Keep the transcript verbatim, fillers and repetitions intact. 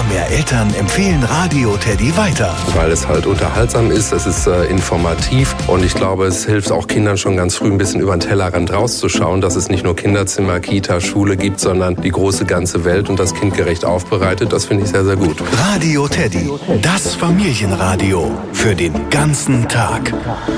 mehr Eltern empfehlen Radio Teddy weiter. Weil es halt unterhaltsam ist, es ist äh, informativ und ich glaube, es hilft auch Kindern schon ganz früh ein bisschen über den Tellerrand rauszuschauen, dass es nicht nur Kinderzimmer, Kita, Schule gibt, sondern die große ganze Welt und das kindgerecht aufbereitet. Das finde ich sehr, sehr gut. Radio Teddy, das Familienradio für den ganzen Tag.